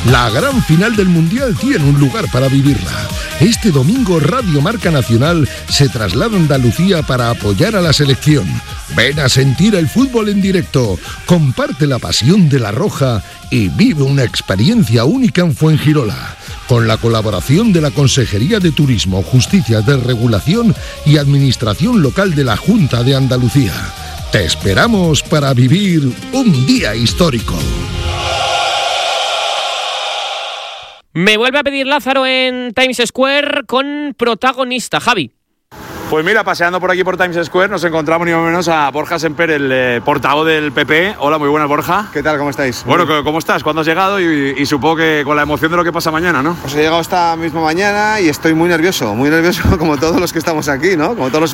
La gran final del Mundial tiene un lugar para vivirla. Este domingo Radio Marca Nacional se traslada a Andalucía para apoyar a la selección. Ven a sentir el fútbol en directo, comparte la pasión de la Roja y vive una experiencia única en Fuengirola. Con la colaboración de la Consejería de Turismo, Justicia, Desregulación y Administración Local de la Junta de Andalucía. Te esperamos para vivir un día histórico. Me vuelve a pedir Lázaro en Times Square con protagonista, Javi. Pues mira, paseando por aquí por Times Square nos encontramos ni más o menos a Borja Semper, el portavoz del PP. Hola, muy buenas, Borja. ¿Qué tal? ¿Cómo estáis? Bueno, ¿cómo estás? ¿Cuándo has llegado? Y supongo que con la emoción de lo que pasa mañana, ¿no? Pues he llegado esta misma mañana y estoy muy nervioso como todos los que estamos aquí, ¿no? Como todos los